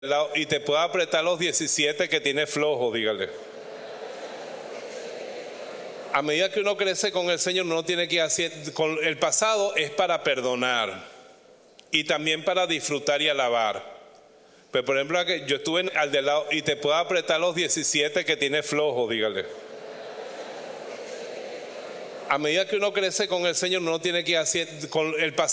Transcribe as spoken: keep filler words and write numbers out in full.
Y te puede apretar los diecisiete que tiene flojo, dígale. A medida que uno crece con el Señor, uno tiene que hacer, con el pasado es para perdonar y también para disfrutar y alabar. Pero por ejemplo, yo estuve al del lado y te puede apretar los diecisiete que tiene flojo, dígale. A medida que uno crece con el Señor, uno tiene que hacer, con el pasado